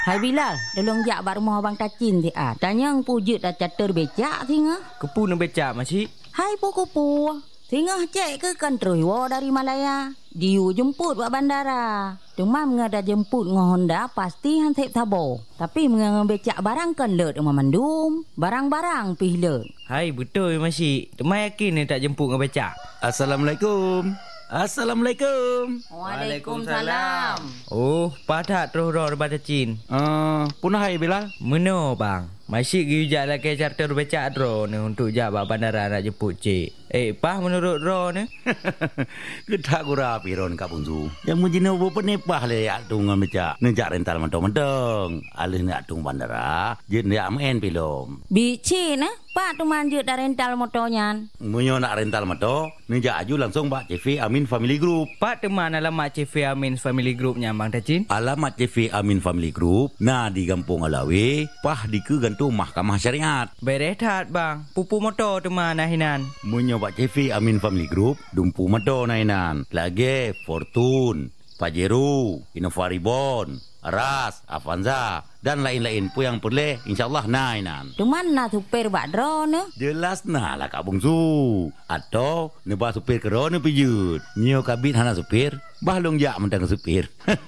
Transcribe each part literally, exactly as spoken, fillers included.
Hai Bilal, tolong jak bak rumah abang Tacin ti ah. Tanya ang pujut dah catur becak tinga. Kepu nak becak masih? Hai puku-pu. Tinga cek ke kan terus dari Malaya. Diu jemput buat bandara. Cuma mengada jemput dengan Honda pasti hansip sabo. Tapi mengada becak barang kan let rumah mandum. Barang-barang pih let. Hai betul masih. Temai yakin ni tak jemput dengan becak. Assalamualaikum. Assalamualaikum. Waalaikumsalam. Oh, padat terus roh daripada Cin. Uh, punah hai Bilal. Meno bang. Masih gijak lagi charter becak ro ni untuk jak bak bandara nak jemput cik. Eh, pah menurut ro ni? Kita gura piron Kak Bunzu. Yang menjina apa ni pah le yak tung becak. Nejak rental mentong-mentong. Alih nak tung bandara, jet nak main pilom. Bici nah, pak tu manjut dah rental motornya. Munyo nak rental motor, nejak aju langsung Pak C V Amin Family Group. Pak teman alamat C V Amin Family Groupnya Bang Tacin. Alamat C V Amin Family Group, nah di Kampung Alawi, pah di ke gantung Mahkamah Syariat. Berehat bang, pupu motor teman nahinan. Munyo Pak C V Amin Family Group, dumpu motor nahinan. Lagi Fortune, Pajero, Innova Reborn, Aras, Avanza dan lain-lain pun yang boleh insyaallah nainan. Tu mana supir bak dro ne? Jelas nah lah Kak Bungsu. Atau nebah supir kerana pijut. Nyo kabit hana supir, bahlong jak mentang supir.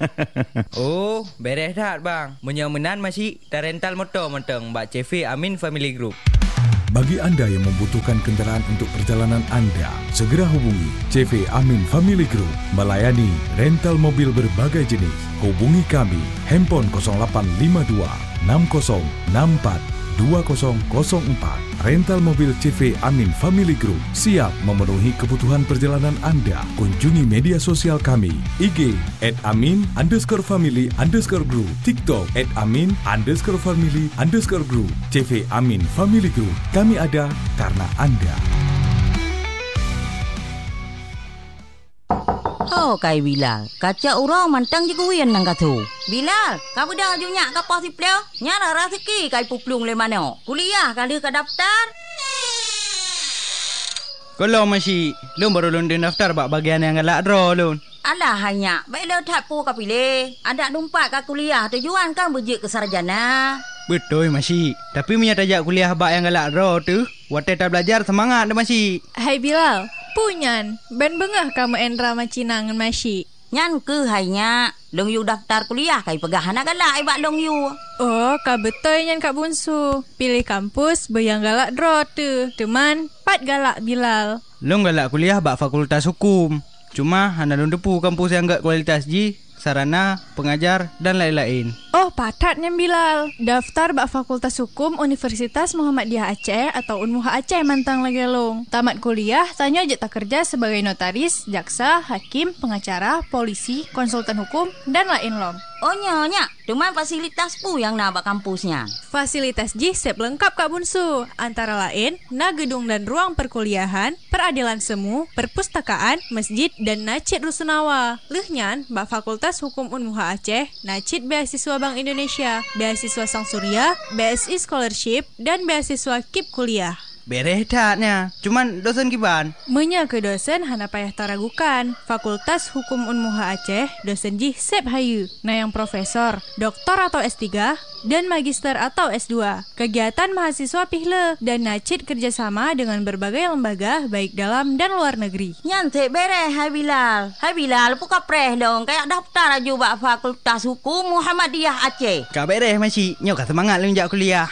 Oh, beres dah bang. Menyomenan masih dah rental motor mentang Mbak C V Amin Family Group. Bagi anda yang membutuhkan kenderaan untuk perjalanan anda, segera hubungi C V Amin Family Group melayani rental mobil berbagai jenis. Hubungi kami handphone kosong lapan lima dua enam kosong enam empat dua kosong kosong empat. Rental mobil C V Amin Family Group siap memenuhi kebutuhan perjalanan anda. Kunjungi media sosial kami I G at amin underscore family underscore group, TikTok at amin underscore family underscore group. C V Amin Family Group, kami ada karena anda. Oh, kai Bilal. Kaca orang mantang je kuian nang katu. Bilal, kau dah junyak kapal si pleo? Nyara rezeki kai puplung le mana? Kuliah kali ke daftar? Kalau masih, lu baru lundin daftar bak bagian yang galak draw lu. Alah hanya, baik le tak pu ka pilih. Ada numpak ka kuliah tujuan kan berjek ke sarjana. Betul masih. Tapi punya tajak kuliah bak yang galak draw tu, watai tak belajar semangat dah masih. Hai Bilal, punyan, ben bengah kamu Endra macinangan masih. Nyan ke hanya long yu daftar kuliah kai pegah anak galak ai bak long yu. Oh, ka betul nyan Kak Bunsu. Pilih kampus bayang galak draw tu. Teman, pat galak Bilal. Long galak kuliah bak fakultas hukum. Cuma hana long depu kampus yang gak kualitas ji, sarana, pengajar dan lain-lain. Oh, patatnya Bilal. Daftar bak Fakultas Hukum Universitas Muhammadiyah Aceh atau Unmuha Aceh mantang lagi long. Tamat kuliah, tanya aja tak kerja sebagai notaris, jaksa, hakim, pengacara, polisi, konsultan hukum dan lain lom. Oh nyonya, cuma fasilitas pu yang nak bak kampusnya. Fasilitas J siap lengkap Kak Bunsu. Antara lain, na gedung dan ruang perkuliahan, peradilan semu, perpustakaan, masjid dan nacit rusunawa. Lehnyan, bak Fakultas Hukum Unmuha Aceh, nacit beasiswa Bank Indonesia, beasiswa Sang Surya, B S I Scholarship dan beasiswa K I P kuliah. Beres taknya. Cuman dosen kiban. Menya ke dosen hana payah taragukan. Fakultas Hukum Unmuha Aceh, dosen J sep hayu. Nah yang profesor, doktor atau S tiga dan magister atau S dua. Kegiatan mahasiswa pihle dan nacit kerjasama dengan berbagai lembaga baik dalam dan luar negeri. Nyantik beres hai Bilal. Hai Bilal puka preh dong kayak daftar aja bak Fakultas Hukum Muhammadiyah Aceh. Kak beres masih. Nyok semangat lu njak kuliah.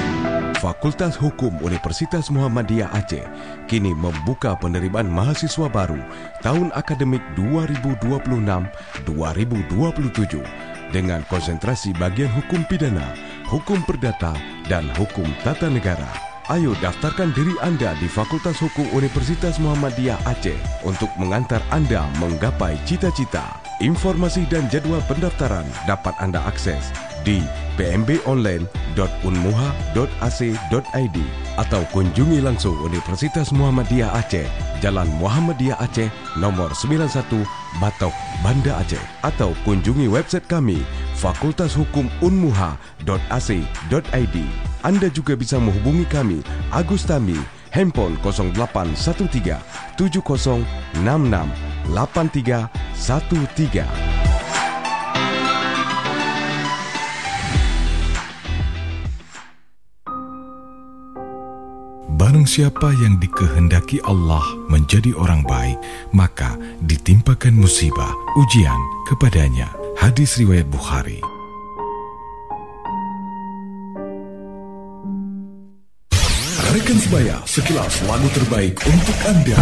Fakultas Hukum Universitas Muhammadiyah Aceh kini membuka penerimaan mahasiswa baru tahun akademik dua ribu dua puluh enam dua ribu dua puluh tujuh dengan konsentrasi bagian hukum pidana, hukum perdata, dan hukum tata negara. Ayo daftarkan diri anda di Fakultas Hukum Universitas Muhammadiyah Aceh untuk mengantar anda menggapai cita-cita. Informasi dan jadwal pendaftaran dapat anda akses di p m b online dot unmuha dot a c dot i d atau kunjungi langsung Universitas Muhammadiyah Aceh, Jalan Muhammadiyah Aceh, nomor sembilan puluh satu, Batok, Banda Aceh, atau kunjungi website kami fakultas hukum unmuha dot a c dot i d. Anda juga bisa menghubungi kami, Agus Tami, handphone kosong delapan satu tiga tujuh kosong enam enam delapan tiga satu tiga. Barang siapa yang dikehendaki Allah menjadi orang baik, maka ditimpakan musibah, ujian kepadanya. Hadis riwayat Bukhari. Rekan sebaya, sekilas lagu terbaik untuk Anda.